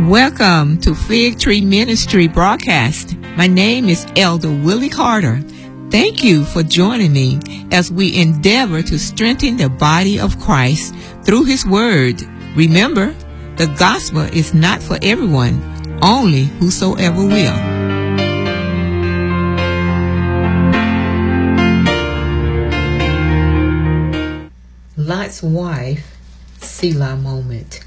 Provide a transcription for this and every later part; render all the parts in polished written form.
Welcome to Fig Tree Ministry broadcast. My name is Elder Willie Carter. Thank you for joining me as we endeavor to strengthen the body of Christ through His Word. Remember, the gospel is not for everyone, only whosoever will. Lot's wife, Selah moment.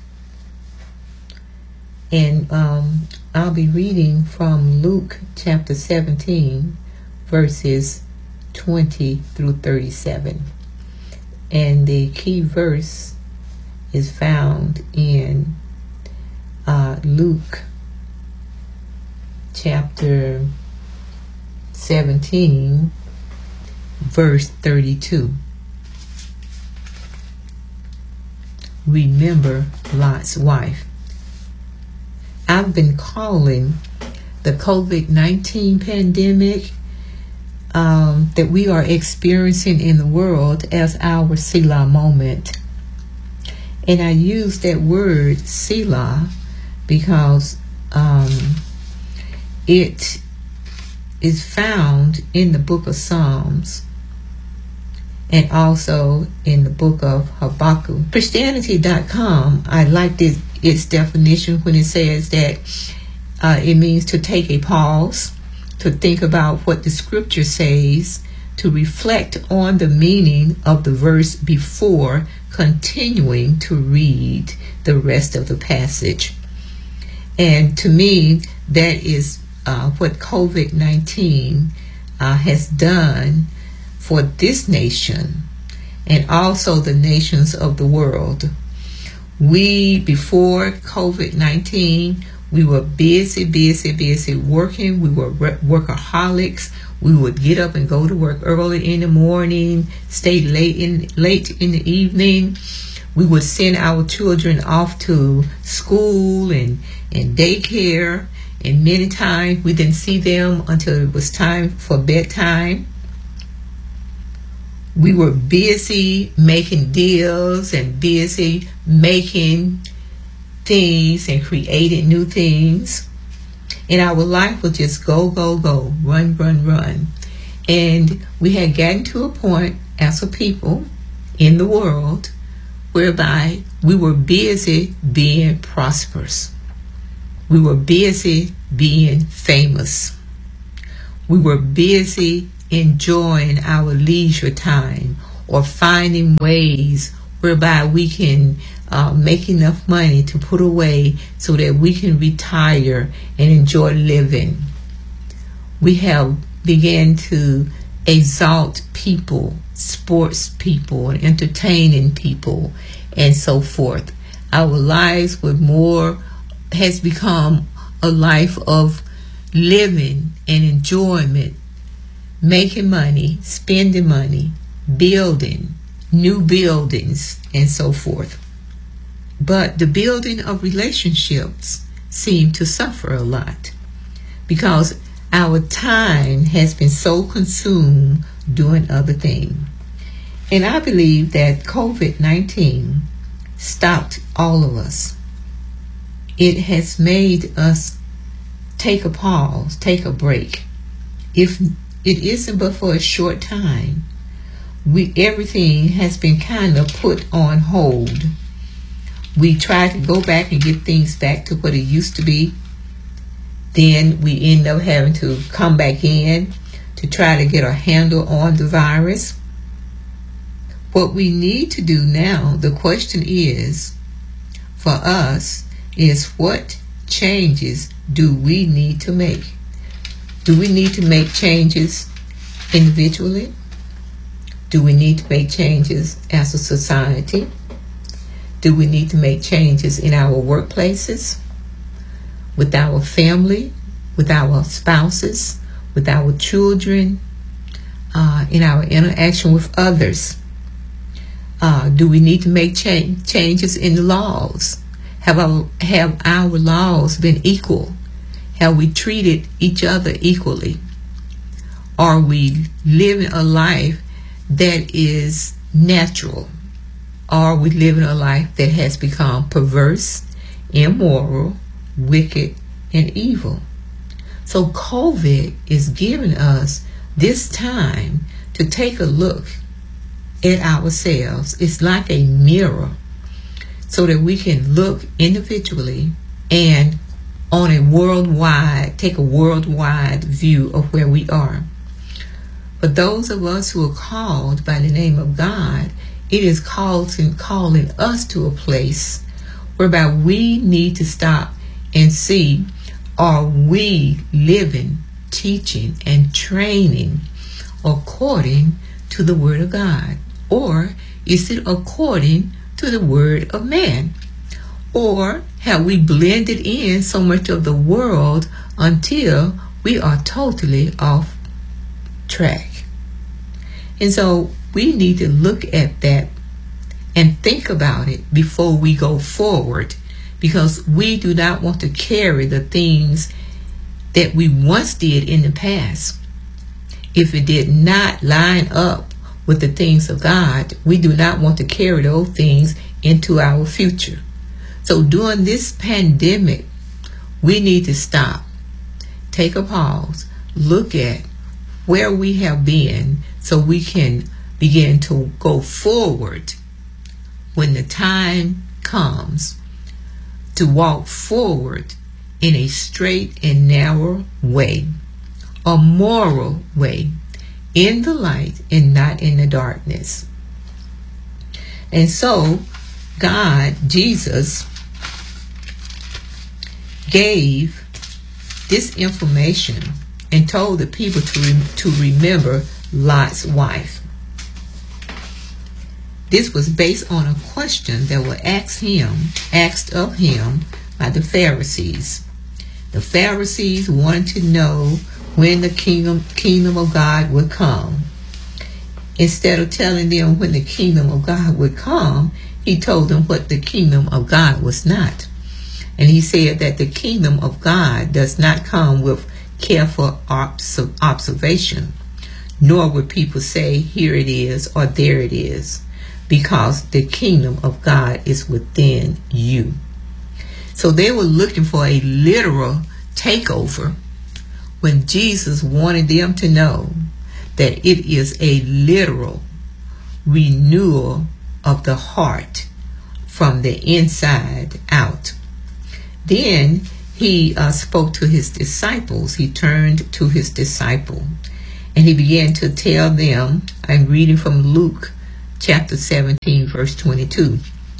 And I'll be reading from Luke chapter 17, verses 20 through 37. And the key verse is found in Luke chapter 17, verse 32. Remember Lot's wife. I've been calling the COVID-19 pandemic that we are experiencing in the world as our Selah moment. And I use that word Selah because it is found in the book of Psalms and also in the book of Habakkuk. Christianity.com, I like its definition when it says that it means to take a pause, to think about what the scripture says, to reflect on the meaning of the verse before continuing to read the rest of the passage. And to me, that is what COVID-19 has done for this nation and also the nations of the world. We, before COVID-19, we were busy working. We were workaholics. We would get up and go to work early in the morning, stay late in the evening. We would send our children off to school and daycare, and many times we didn't see them until it was time for bedtime. We were busy making deals and busy making things and creating new things. And our life was just go, run. And we had gotten to a point as a people in the world whereby we were busy being prosperous. We were busy being famous. We were busy enjoying our leisure time or finding ways whereby we can make enough money to put away so that we can retire and enjoy living. We have begun to exalt people, sports people, and entertaining people, and so forth. Our lives has become a life of living and enjoyment, making money, spending money, building new buildings, and so forth. But the building of relationships seem to suffer a lot because our time has been so consumed doing other things. And I believe that COVID-19 stopped all of us. It has made us take a pause, take a break. If it isn't but for a short time, everything has been kind of put on hold. We try to go back and get things back to what it used to be. Then we end up having to come back in to try to get a handle on the virus. What we need to do now, the question is, for us, is what changes do we need to make? Do we need to make changes individually? Do we need to make changes as a society? Do we need to make changes in our workplaces, with our family, with our spouses, with our children, in our interaction with others? Do we need to make changes in the laws? Have our laws been equal? Have we treated each other equally? Are we living a life that is natural? Are we living a life that has become perverse, immoral, wicked, and evil. So COVID is giving us this time to take a look at ourselves. It's like a mirror so that we can look individually and take a worldwide view of where we are. For those of us who are called by the name of God, it is calling us to a place whereby we need to stop and see, are we living, teaching, and training according to the Word of God? Or is it according to the word of man? Or have we blended in so much of the world until we are totally off track? And so we need to look at that and think about it before we go forward, because we do not want to carry the things that we once did in the past. If it did not line up with the things of God, we do not want to carry those things into our future. So during this pandemic, we need to stop, take a pause, look at where we have been so we can begin to go forward when the time comes to walk forward in a straight and narrow way, a moral way, in the light and not in the darkness. And so God, Jesus, gave this information and told the people to remember Lot's wife. This was based on a question that was asked of him by the Pharisees. The Pharisees wanted to know when the kingdom of God would come. Instead of telling them when the kingdom of God would come, he told them what the kingdom of God was not. And he said that the kingdom of God does not come with careful observation, nor would people say, here it is or there it is, because the kingdom of God is within you. So they were looking for a literal takeover, when Jesus wanted them to know that it is a literal renewal of the heart from the inside out. Then he spoke to his disciples. He turned to his disciple and he began to tell them, I'm reading from Luke chapter 17 verse 22.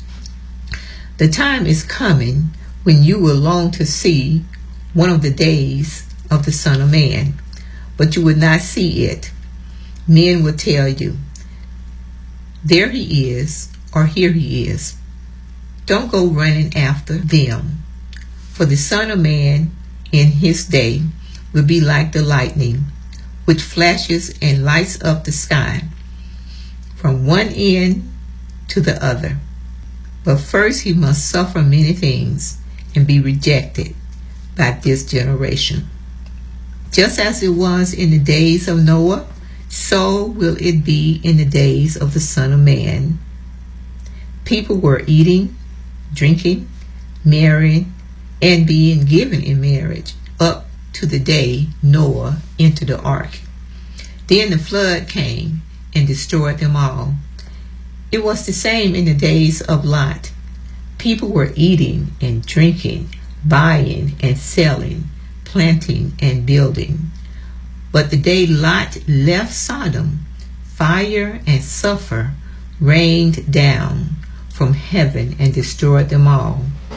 The time is coming when you will long to see one of the days of the Son of Man, but you would not see it. Men will tell you, there he is, or here he is. Don't go running after them, for the Son of Man in his day will be like the lightning, which flashes and lights up the sky from one end to the other. But first he must suffer many things and be rejected by this generation. Just as it was in the days of Noah, so will it be in the days of the Son of Man. People were eating, drinking, marrying, and being given in marriage up to the day Noah entered the ark. Then the flood came and destroyed them all. It was the same in the days of Lot. People were eating and drinking, buying and selling, planting and building. But the day Lot left Sodom, fire and sulfur rained down from heaven and destroyed them all.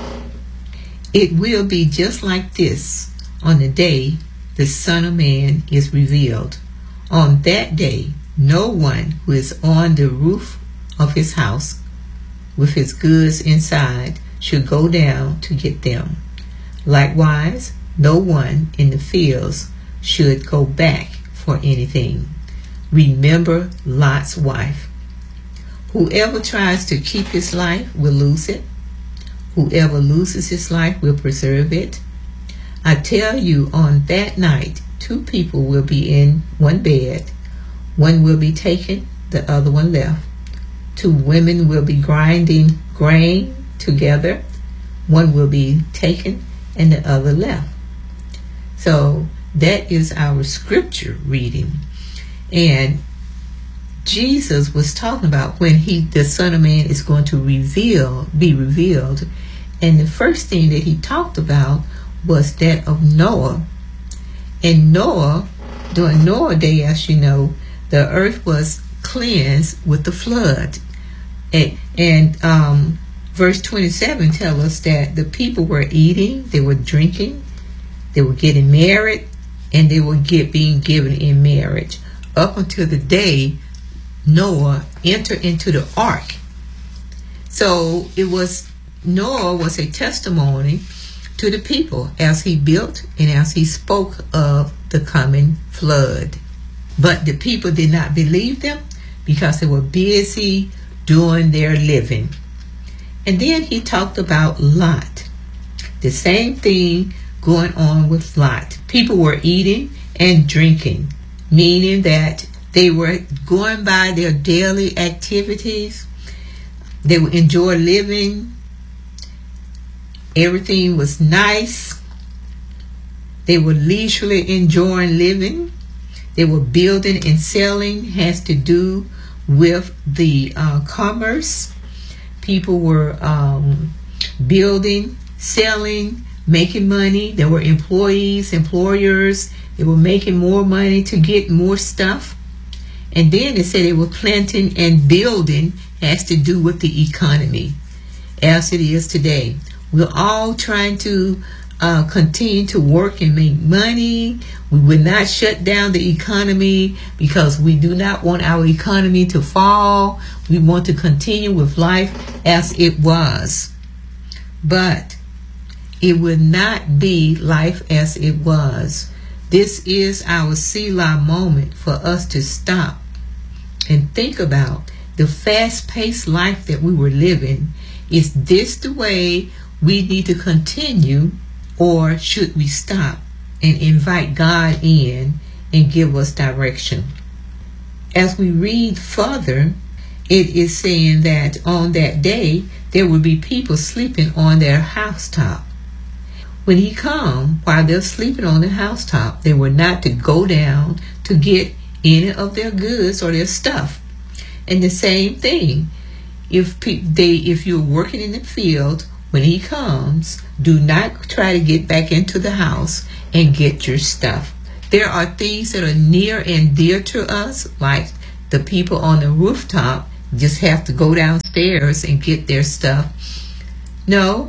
It will be just like this on the day the Son of Man is revealed. On that day, no one who is on the roof of his house with his goods inside should go down to get them. Likewise, no one in the fields should go back for anything. Remember Lot's wife. Whoever tries to keep his life will lose it. Whoever loses his life will preserve it. I tell you, on that night, two people will be in one bed. One will be taken, the other one left. Two women will be grinding grain together. One will be taken and the other left. So that is our scripture reading. And Jesus was talking about when the Son of Man is going to be revealed. And the first thing that he talked about was that of Noah. And Noah, during Noah's day, as you know, the earth was cleansed with the flood. And verse 27 tells us that the people were eating, they were drinking, they were getting married, and they were being given in marriage up until the day Noah entered into the ark. So Noah was a testimony to the people as he built and as he spoke of the coming flood. But the people did not believe them because they were busy doing their living. And then he talked about Lot. The same thing going on with Lot. People were eating and drinking, meaning that they were going by their daily activities. They would enjoy living. Everything was nice. They were leisurely enjoying living. They were building and selling, has to do with the commerce. People were building, selling, making money. There were employees, employers. They were making more money to get more stuff. And then they said they were planting and building, has to do with the economy as it is today. We're all trying to continue to work and make money. We will not shut down the economy because we do not want our economy to fall. We want to continue with life as it was. But it will not be life as it was. This is our Selah moment for us to stop and think about the fast-paced life that we were living. Is this the way we need to continue, or should we stop and invite God in and give us direction? As we read further, it is saying that on that day there will be people sleeping on their housetop. When he come, while they're sleeping on the housetop, they were not to go down to get any of their goods or their stuff. And the same thing, if you're working in the field, when he comes, do not try to get back into the house and get your stuff. There are things that are near and dear to us, like the people on the rooftop just have to go downstairs and get their stuff. No,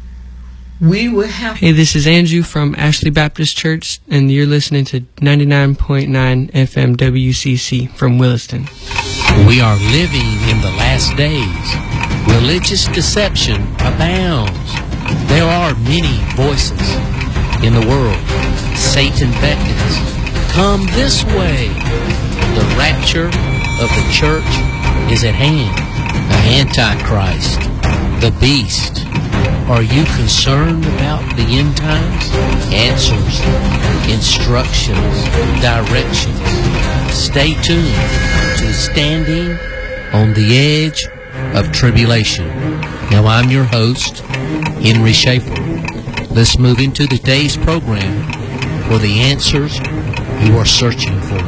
we will have... Hey, this is Andrew from Ashley Baptist Church, and you're listening to 99.9 FM WCC from Williston. We are living in the last days. Religious deception abounds. There are many voices in the world. Satan beckons, come this way. The rapture of the church is at hand. The Antichrist, the beast. Are you concerned about the end times? Answers, instructions, directions. Stay tuned to Standing on the Edge of Tribulation. Now I'm your host, Henry Schaefer. Let's move into today's program for the answers you are searching for.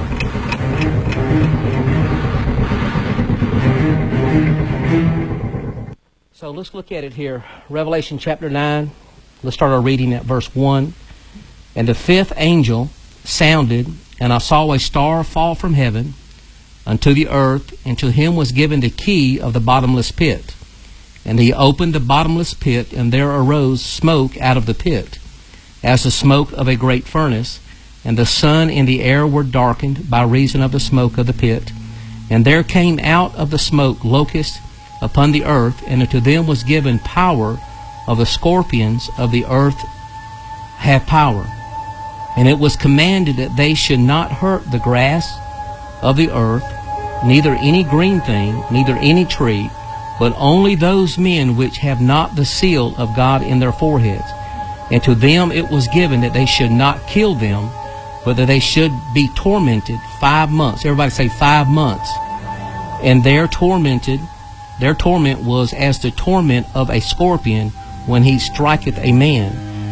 So let's look at it here. Revelation chapter 9. Let's start our reading at verse 1. And the fifth angel sounded, and I saw a star fall from heaven unto the earth, and to him was given the key of the bottomless pit. And he opened the bottomless pit, and there arose smoke out of the pit, as the smoke of a great furnace, and the sun and the air were darkened by reason of the smoke of the pit. And there came out of the smoke locusts upon the earth, and unto them was given power of the scorpions of the earth have power. And it was commanded that they should not hurt the grass of the earth, neither any green thing, neither any tree, but only those men which have not the seal of God in their foreheads. And to them it was given that they should not kill them, but that they should be tormented 5 months. Everybody say 5 months. And their torment was as the torment of a scorpion when he striketh a man.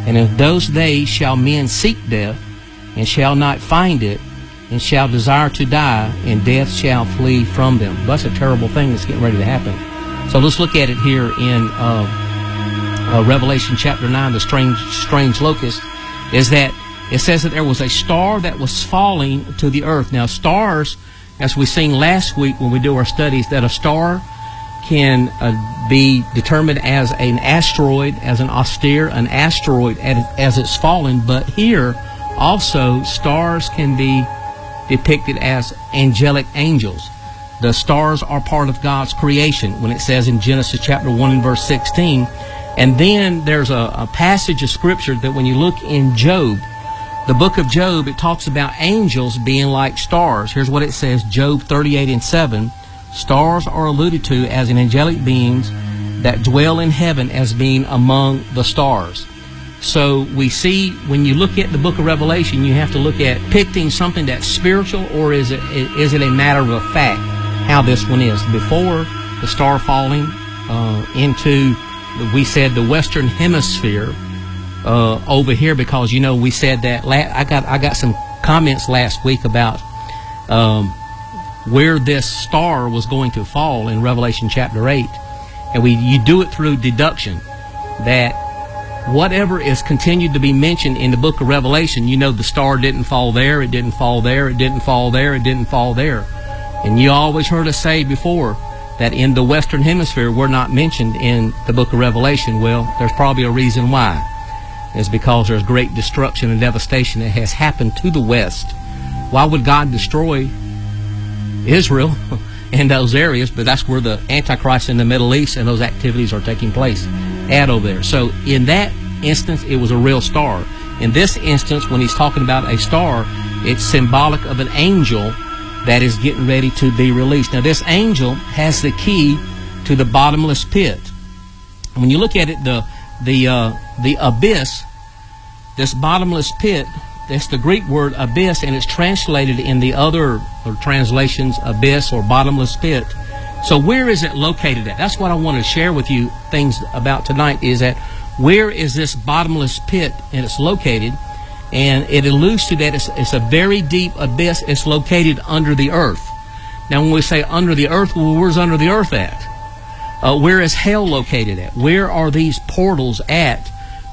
And in those days shall men seek death, and shall not find it, and shall desire to die, and death shall flee from them. That's a terrible thing that's getting ready to happen. So let's look at it here in Revelation chapter 9, the strange locust, is that it says that there was a star that was falling to the earth. Now, stars, as we seen last week when we do our studies, that a star can be determined as an asteroid, as an asteroid as it's fallen. But here, also, stars can be depicted as angelic angels. The stars are part of God's creation when it says in Genesis chapter 1 and verse 16. And then there's a passage of Scripture that when you look in Job, the book of Job, it talks about angels being like stars. Here's what it says, Job 38 and 7. Stars are alluded to as an angelic beings that dwell in heaven as being among the stars. So we see, when you look at the book of Revelation, you have to look at depicting something that's spiritual, or is it a matter of fact how this one is. Before the star falling into, we said, the western hemisphere over here, because we said that I got some comments last week about where this star was going to fall in Revelation chapter 8, and you do it through deduction, that whatever is continued to be mentioned in the book of Revelation, the star didn't fall there, it didn't fall there, it didn't fall there, it didn't fall there. And you always heard us say before that in the Western Hemisphere we're not mentioned in the book of Revelation. Well, there's probably a reason why. It's because there's great destruction and devastation that has happened to the West. Why would God destroy Israel in those areas? But that's where the Antichrist in the Middle East and those activities are taking place at over there. So in that instance, it was a real star. In this instance, when he's talking about a star, it's symbolic of an angel that is getting ready to be released. Now, this angel has the key to the bottomless pit. When you look at it, the abyss, this bottomless pit, that's the Greek word abyss, and it's translated in the other translations abyss or bottomless pit. So where is it located at? That's what I want to share with you things about tonight, is that where is this bottomless pit, and it's located. And it alludes to that it's a very deep abyss. It's located under the earth. Now, when we say under the earth, well, where's under the earth at? Where is hell located at? Where are these portals at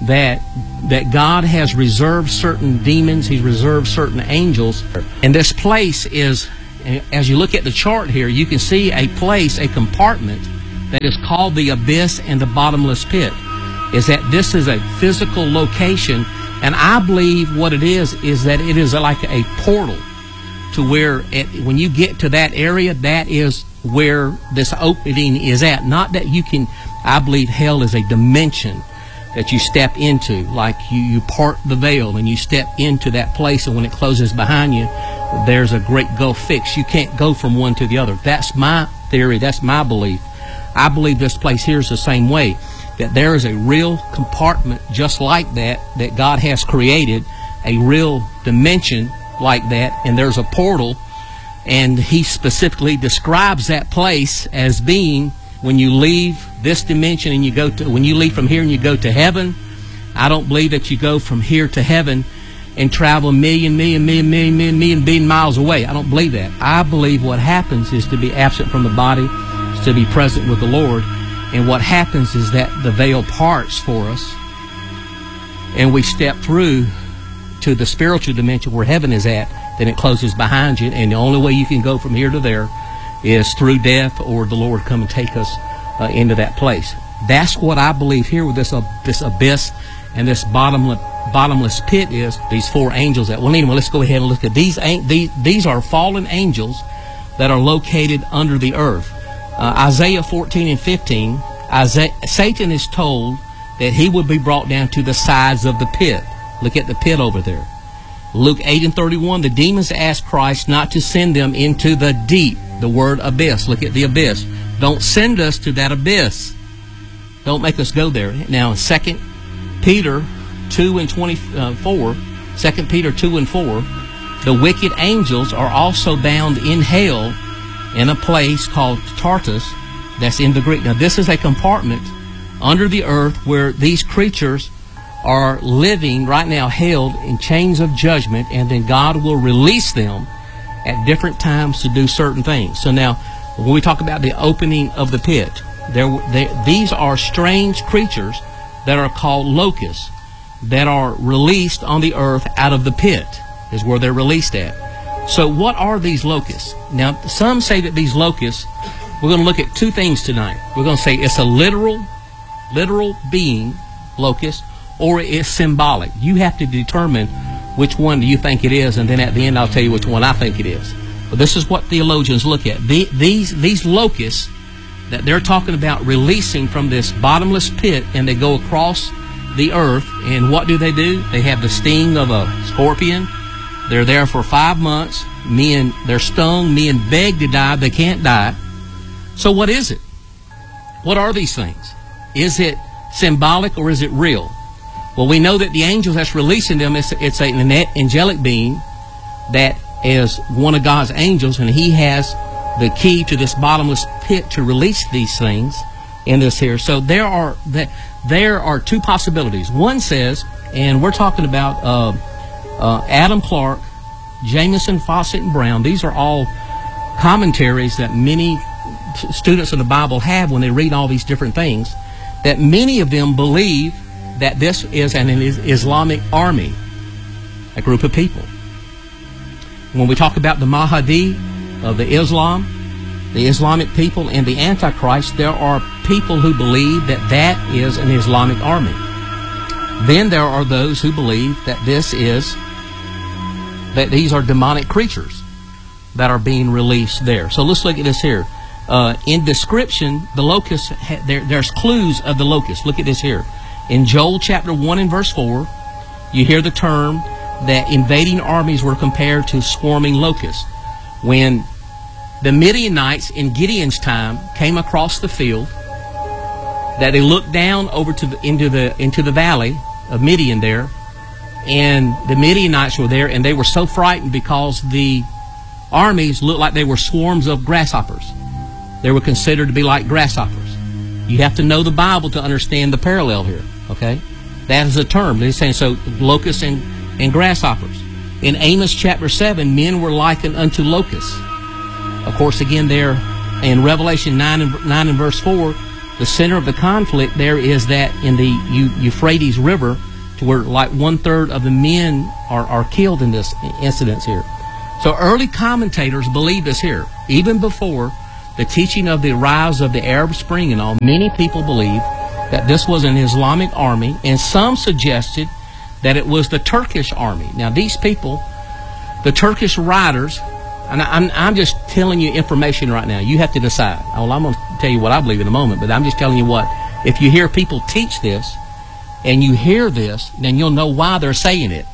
that God has reserved certain demons? He's reserved certain angels. And this place is, as you look at the chart here, you can see a place, a compartment that is called the abyss and the bottomless pit. Is that this is a physical location. And I believe what it is that it is like a portal to where when you get to that area, that is where this opening is at. Not that you can, I believe hell is a dimension that you step into, like you part the veil and you step into that place, and when it closes behind you, there's a great gulf fixed. You can't go from one to the other. That's my theory. That's my belief. I believe this place here is the same way. That there is a real compartment just like that God has created, a real dimension like that, and there's a portal, and he specifically describes that place as being, when you leave this dimension and when you leave from here and you go to heaven, I don't believe that you go from here to heaven and travel a million miles away. I don't believe that. I believe what happens is to be absent from the body, is to be present with the Lord. And what happens is that the veil parts for us, and we step through to the spiritual dimension where heaven is at. Then it closes behind you, and the only way you can go from here to there is through death, or the Lord come and take us into that place. That's what I believe here with this abyss and this bottomless pit is. These four angels that, well, anyway, let's go ahead and look at these. These are fallen angels that are located under the earth. Isaiah 14 and 15, Satan is told that he would be brought down to the sides of the pit. Look at the pit over there. Luke 8 and 31, the demons asked Christ not to send them into the deep. The word abyss. Look at the abyss. Don't send us to that abyss. Don't make us go there. Now, 2 Peter 2 and 24, 2 Peter 2 and 4, the wicked angels are also bound in hell in a place called Tartarus, that's in the Greek. Now, this is a compartment under the earth where these creatures are living right now held in chains of judgment, and then God will release them at different times to do certain things. So now, when we talk about the opening of the pit, these are strange creatures that are called locusts that are released on the earth out of the pit, is where they're released at. So what are these locusts? Now, some say that these locusts, we're going to look at two things tonight. We're going to say it's a literal being, locust, or it's symbolic. You have to determine which one do you think it is, and then at the end I'll tell you which one I think it is. But this is what theologians look at. These locusts that they're talking about releasing from this bottomless pit, and they go across the earth, and what do? They have the sting of a scorpion. They're there for 5 months. They're stung. Men beg to die. They can't die. So what is it? What are these things? Is it symbolic or is it real? Well, we know that the angel that's releasing them, it's an angelic being that is one of God's angels, and he has the key to this bottomless pit to release these things in this here. So there are two possibilities. One says, and we're talking about Adam Clarke, Jamieson, Fausset, and Brown. These are all commentaries that many students of the Bible have when they read all these different things, that many of them believe that this is an Islamic army, a group of people. When we talk about the Mahdi of the Islamic people, and the Antichrist, there are people who believe that that is an Islamic army. Then there are those who believe that these are demonic creatures that are being released there. So let's look at this here. In description, the locusts, there's clues of the locusts. Look at this here. In Joel chapter 1 and verse 4, you hear the term that invading armies were compared to swarming locusts. When the Midianites in Gideon's time came across the field, that they looked down over into the valley of Midian there, and the Midianites were there, and they were so frightened because the armies looked like they were swarms of grasshoppers. They were considered to be like grasshoppers. You have to know the Bible to understand the parallel here, okay? That is a term. They're saying, so locusts and grasshoppers. In Amos chapter 7, men were likened unto locusts. Of course, again, there in Revelation 9 and verse 4, the center of the conflict there is that in the Euphrates River, to where like 1/3 of the men are killed in this incident here. So early commentators believe this here. Even before the teaching of the rise of the Arab Spring and all, many people believe that this was an Islamic army, and some suggested that it was the Turkish army. Now these people, the Turkish writers, and I'm just telling you information right now. You have to decide. Well, I'm going to tell you what I believe in a moment, but I'm just telling you what. If you hear people teach this, and you hear this, then you'll know why they're saying it.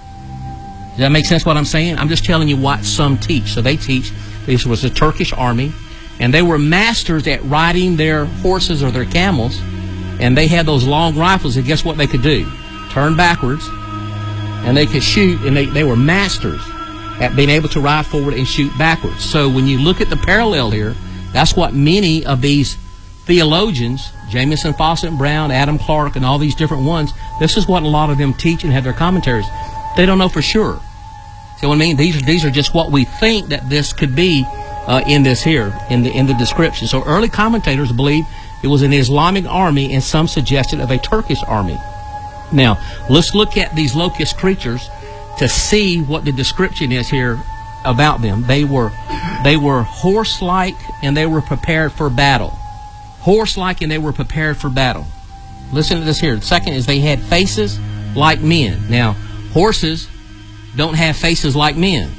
Does that make sense what I'm saying? I'm just telling you what some teach. So they teach this was the Turkish army, and they were masters at riding their horses or their camels, and they had those long rifles, and guess what they could do? Turn backwards, and they could shoot, and they were masters at being able to ride forward and shoot backwards. So when you look at the parallel here, that's what many of these theologians, Jamieson, Fausset, Brown, Adam Clarke, and all these different ones, this is what a lot of them teach and have their commentaries. They don't know for sure. See what I mean? These are just what we think that this could be in this here, in the description. So early commentators believe it was an Islamic army, and some suggested of a Turkish army. Now, let's look at these locust creatures to see what the description is here about them. They were horse-like, and they were prepared for battle. Horse-like, and they were prepared for battle. Listen to this here. The second is they had faces like men. Now, horses don't have faces like men.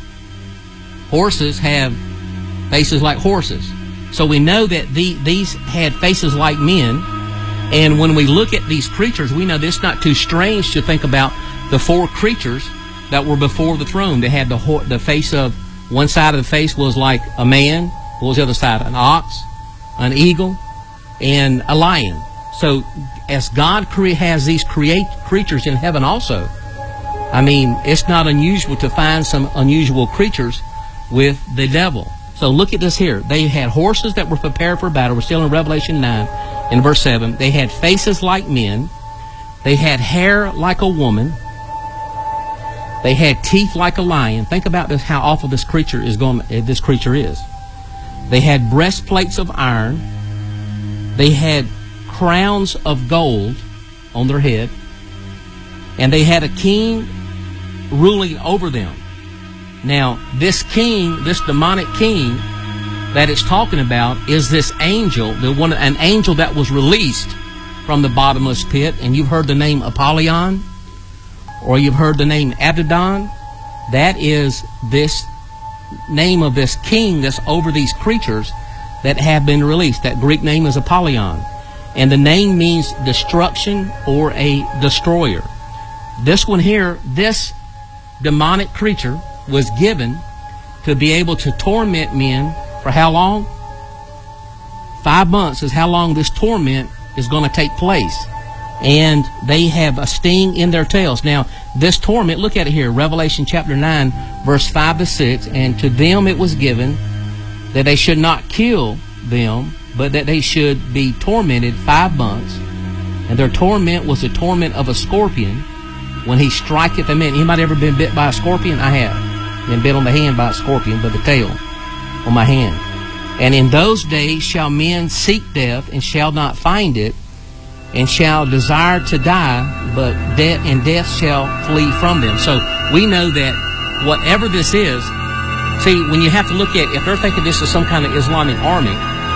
Horses have faces like horses. So we know that these had faces like men. And when we look at these creatures, we know that it's not too strange to think about the four creatures that were before the throne. They had the face of, one side of the face was like a man. What was the other side? An ox, an eagle, and a lion. So as God has these creatures in heaven also, I mean, it's not unusual to find some unusual creatures with the devil. So look at this here. They had horses that were prepared for battle. We're still in Revelation 9 in verse 7. They had faces like men. They had hair like a woman. They had teeth like a lion. Think about this, how awful this creature is. They had breastplates of iron. They had crowns of gold on their head. And they had a king ruling over them. Now, this king, this demonic king that it's talking about, is this angel, an angel that was released from the bottomless pit. And you've heard the name Apollyon, or you've heard the name Abaddon. That is this name of this king that's over these creatures that have been released. That Greek name is Apollyon. And the name means destruction or a destroyer. This one here, this demonic creature was given to be able to torment men for how long? 5 months is how long this torment is going to take place. And they have a sting in their tails. Now, this torment, look at it here, Revelation chapter 9, verse 5 to 6. And to them it was given that they should not kill them, but that they should be tormented 5 months. And their torment was the torment of a scorpion when he striketh a man. Anybody ever been bit by a scorpion? I have. Been bit on the hand by a scorpion, but the tail on my hand. And in those days shall men seek death, and shall not find it, and shall desire to die, but death shall flee from them. So we know that whatever this is, see, when you have to look at, if they're thinking this is some kind of Islamic army,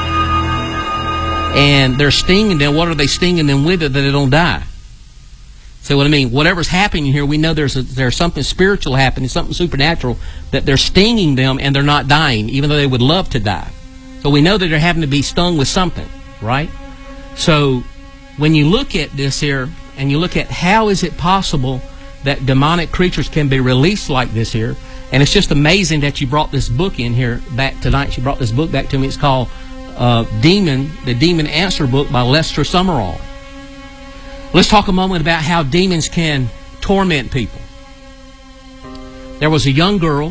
and they're stinging them, what are they stinging them with that they don't die? See what I mean? Whatever's happening here, we know there's something spiritual happening, something supernatural, that they're stinging them and they're not dying, even though they would love to die. So we know that they're having to be stung with something, right? So when you look at this here, and you look at how is it possible that demonic creatures can be released like this here, and it's just amazing that you brought this book in here back tonight. You brought this book back to me. It's called the Demon Answer Book by Lester Summerall. Let's talk a moment about how demons can torment people. There was a young girl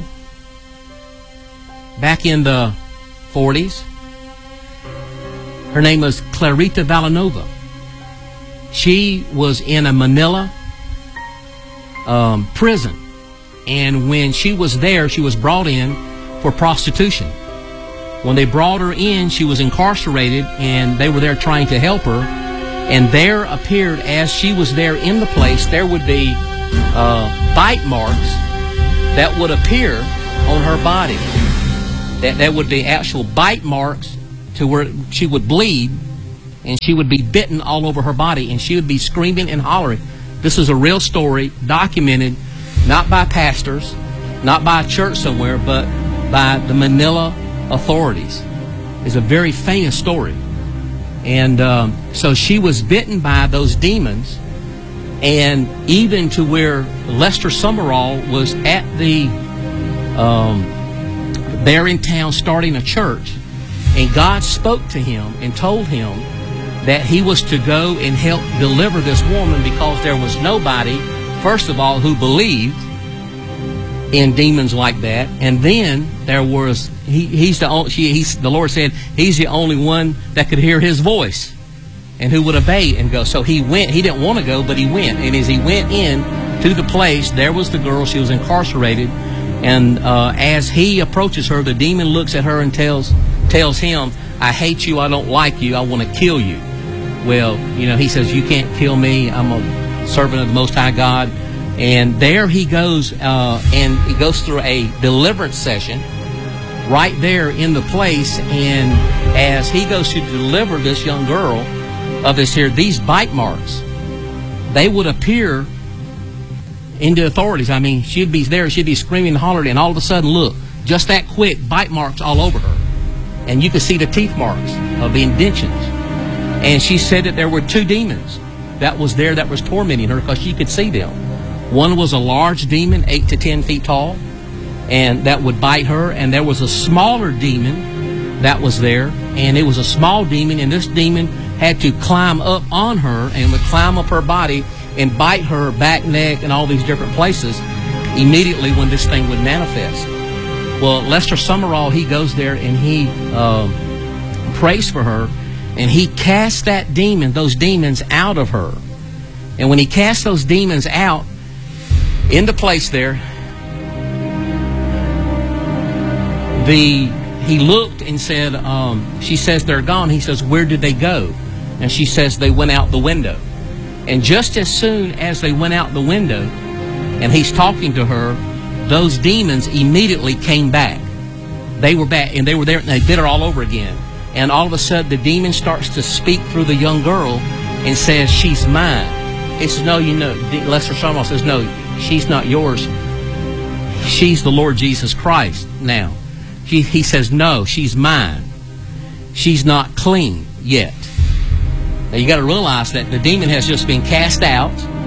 back in the 40s. Her name was Clarita Villanova. She was in a Manila prison. And when she was there, she was brought in for prostitution. When they brought her in, she was incarcerated, and they were there trying to help her. And there appeared, as she was there in the place, there would be bite marks that would appear on her body. That would be actual bite marks to where she would bleed, and she would be bitten all over her body, and she would be screaming and hollering. This is a real story, documented, not by pastors, not by a church somewhere, but by the Manila authorities. It's a very famous story. And so she was bitten by those demons, and even to where Lester Summerall was at the there in town starting a church, and God spoke to him and told him that he was to go and help deliver this woman, because there was nobody, first of all, who believed in demons like that. And then there was the Lord said he's the only one that could hear his voice and who would obey and go. So he went. He didn't want to go, but he went. And as he went in to the place, there was the girl. She was incarcerated. And as he approaches her, the demon looks at her and tells him, "I hate you. I don't like you. I want to kill you." Well, he says, "You can't kill me. I'm a servant of the Most High God." And there he goes, and he goes through a deliverance session right there in the place. And as he goes to deliver this young girl of these bite marks, they would appear in the authorities. I mean, she'd be there, she'd be screaming and hollering, and all of a sudden, look, just that quick, bite marks all over her. And you could see the teeth marks of the indentions. And she said that there were two demons that was there that was tormenting her, because she could see them. One was a large demon, 8 to 10 feet tall, and that would bite her. And there was a smaller demon that was there, and it was a small demon, and this demon had to climb up on her and would climb up her body and bite her back, neck, and all these different places immediately when this thing would manifest. Well, Lester Summerall, he goes there and he prays for her, and he casts those demons out of her. And when he cast those demons out into place there, he looked and said, she says, they're gone. He says, where did they go? And she says, they went out the window. And just as soon as they went out the window, and he's talking to her, those demons immediately came back. They were back, and they were there, and they did it all over again. And all of a sudden, the demon starts to speak through the young girl and says, she's mine. He says, no, you know, Lester Summerall says, no, she's not yours. She's the Lord Jesus Christ now. He says, no, she's mine. She's not clean yet. Now, you got to realize that the demon has just been cast out,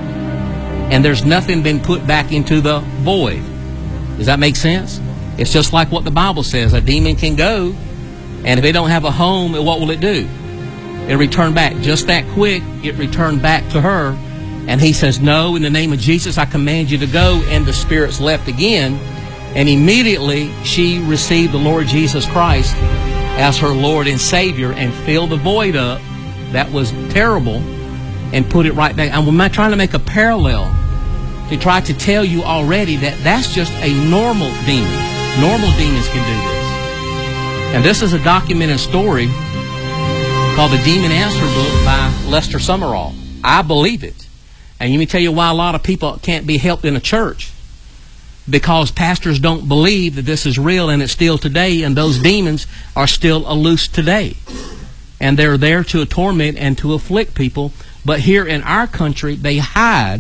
and there's nothing been put back into the void. Does that make sense? It's just like what the Bible says. A demon can go, and if they don't have a home, what will it do? It'll return back. Just that quick, it returned back to her. And he says, no, in the name of Jesus, I command you to go. And the spirits left again. And immediately, she received the Lord Jesus Christ as her Lord and Savior and filled the void up. That was terrible. And put it right back. I'm not trying to make a parallel to try to tell you already that that's just a normal demon. Normal demons can do this. And this is a documented story called The Demon Answer Book by Lester Summerall. I believe it. And let me tell you why a lot of people can't be helped in a church. Because pastors don't believe that this is real, and it's still today, and those demons are still loose today. And they're there to torment and to afflict people. But here in our country, they hide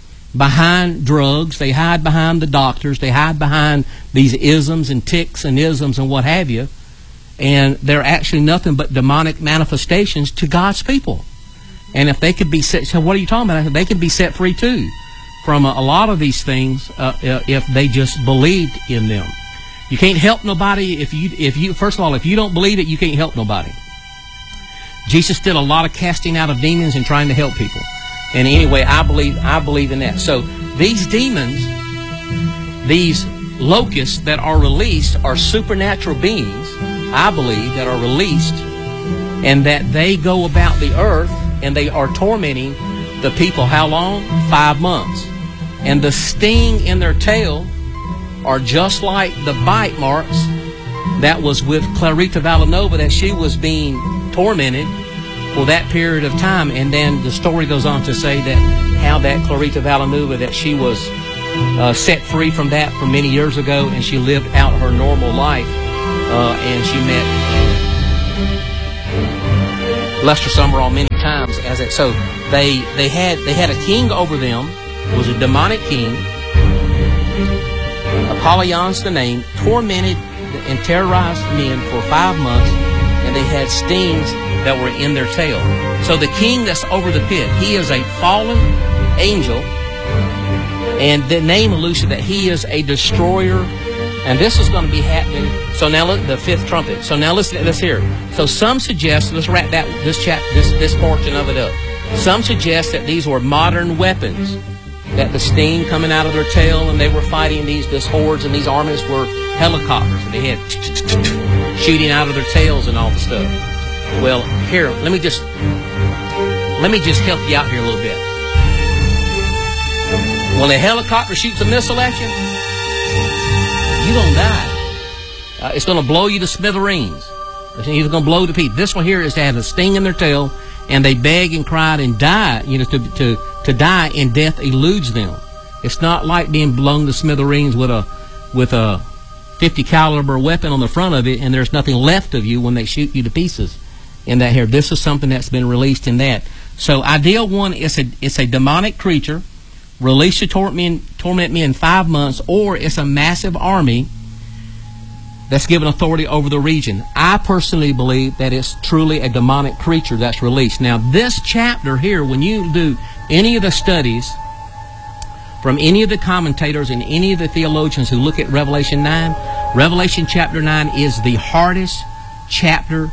behind drugs, they hide behind the doctors, they hide behind these isms and tics and isms and what have you, and they're actually nothing but demonic manifestations to God's people. And if they could be set, so what are you talking about? They could be set free too from a lot of these things if they just believed in them. You can't help nobody if you first of all, if you don't believe it, you can't help nobody. Jesus did a lot of casting out of demons and trying to help people. And anyway, I believe in that. So these demons, these locusts that are released are supernatural beings, I believe, that are released, and that they go about the earth and they are tormenting the people. How long? 5 months. And the sting in their tail are just like the bite marks that was with Clarita Villanova, that she was being tormented for that period of time. And then the story goes on to say that how that Clarita Villanova, that she was set free from that from many years ago, and she lived out her normal life, and she met Lester Summerall many times. So they had a king over them. It was a demonic king. Apollion's the name. Tormented and terrorized men for 5 months, and they had stings that were in their tail. So the king that's over the pit, he is a fallen angel, and the name alludes that he is a destroyer. And this is going to be happening. So now look, the fifth trumpet. So now let's hear. So some suggest, let's wrap this portion of it up. Some suggest that these were modern weapons, that the sting coming out of their tail, and they were fighting this hordes, and these armies were helicopters, and they had shooting out of their tails and all the stuff. Well, here, let me just help you out here a little bit. When a helicopter shoots a missile at you, you don't die. It's going to blow you to smithereens. It's either going to blow to pieces. This one here is to have a sting in their tail, and they beg and cried and die, to die, and death eludes them. It's not like being blown to smithereens with a 50 caliber weapon on the front of it, and there's nothing left of you when they shoot you to pieces in that here. This is something that's been released in that. So ideal one is it's a demonic creature released to torment me in 5 months, or it's a massive army that's given authority over the region. I personally believe that it's truly a demonic creature that's released. Now, this chapter here, when you do any of the studies from any of the commentators and any of the theologians who look at Revelation 9, Revelation chapter 9 is the hardest chapter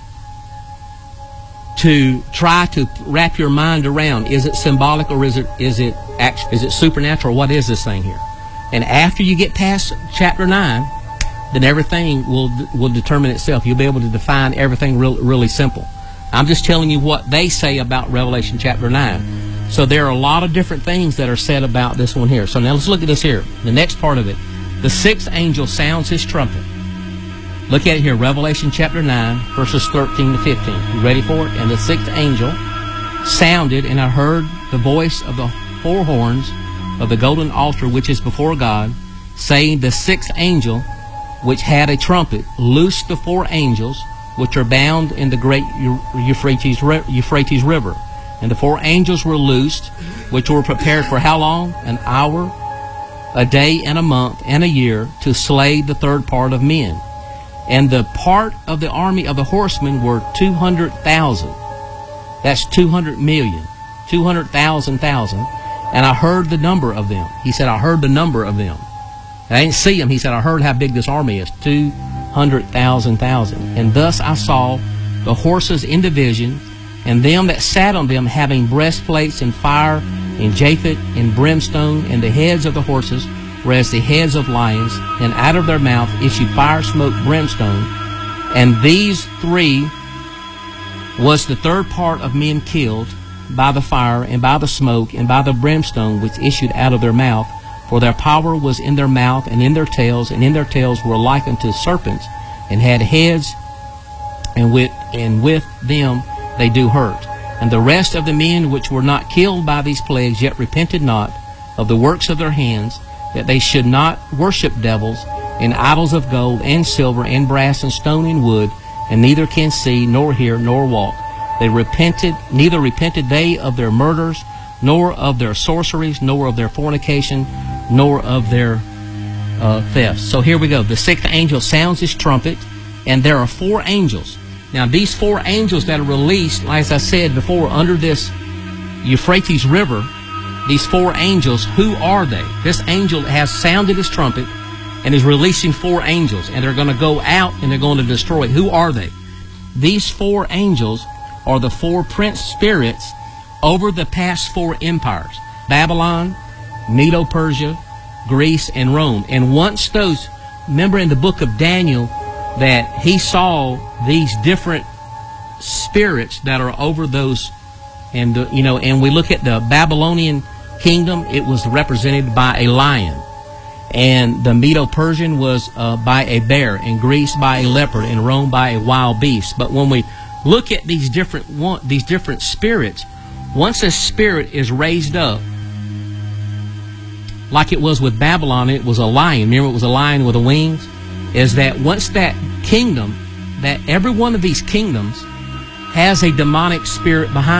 to try to wrap your mind around. Is it symbolic, or is it supernatural? What is this thing here? And after you get past chapter 9, then everything will determine itself. You'll be able to define everything really simple. I'm just telling you what they say about Revelation chapter 9. So there are a lot of different things that are said about this one here. So now let's look at this here. The next part of it. The sixth angel sounds his trumpet. Look at it here, Revelation chapter 9, verses 13 to 15. You ready for it? And the sixth angel sounded, and I heard the voice of the four horns of the golden altar which is before God, saying, the sixth angel, which had a trumpet, loosed the four angels which are bound in the great Euphrates River. And the four angels were loosed, which were prepared for how long? An hour, a day, and a month, and a year, to slay the third part of men. And the part of the army of the horsemen were 200,000. That's 200 million. 200,000. And I heard the number of them. He said, I heard the number of them. And I didn't see them. He said, I heard how big this army is. 200,000. And thus I saw the horses in division, and them that sat on them having breastplates and fire and Japhet and brimstone, and the heads of the horses were as the heads of lions, and out of their mouth issued fire, smoke, brimstone. And these three was the third part of men killed by the fire, and by the smoke, and by the brimstone which issued out of their mouth. For their power was in their mouth and in their tails, and in their tails were like unto serpents, and had heads, and with them they do hurt. And the rest of the men which were not killed by these plagues yet repented not of the works of their hands, that they should not worship devils and idols of gold and silver and brass and stone and wood, and neither can see nor hear nor walk. They repented, neither repented they of their murders, nor of their sorceries, nor of their fornication, nor of their thefts. So here we go. The sixth angel sounds his trumpet, and there are four angels. Now these four angels that are released, like as I said before, under this Euphrates River, these four angels, who are they? This angel has sounded his trumpet and is releasing four angels, and they're going to go out and they're going to destroy. Who are they? These four angels are the four prince spirits over the past four empires: Babylon, Medo-Persia, Greece, and Rome. And once those, remember in the book of Daniel that he saw these different spirits that are over those, and and we look at the Babylonian kingdom, it was represented by a lion, and the Medo-Persian was by a bear, and Greece by a leopard, and Rome by a wild beast. But when we look at these different spirits, once a spirit is raised up, like it was with Babylon, it was a lion. Remember, it was a lion with the wings. Is that once that kingdom, that every one of these kingdoms has a demonic spirit behind